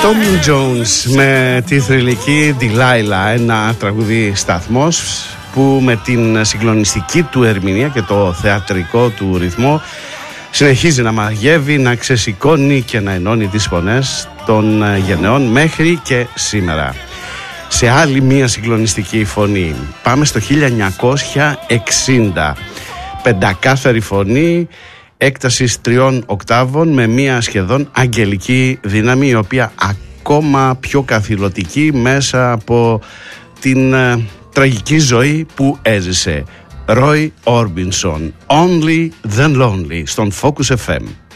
Tom Jones με τη θρυλική Delilah, ένα τραγούδι σταθμός που με την συγκλονιστική του ερμηνεία και το θεατρικό του ρυθμό συνεχίζει να μαγεύει, να ξεσηκώνει και να ενώνει τις φωνές των γενεών μέχρι και σήμερα. Σε άλλη μία συγκλονιστική φωνή πάμε στο 1960, πεντακάθαρη φωνή έκτασης 3 οκτάβων με μία σχεδόν αγγελική δύναμη, η οποία ακόμα πιο καθηλωτική μέσα από την τραγική ζωή που έζησε. Roy Orbison, Only the Lonely, στον Focus FM.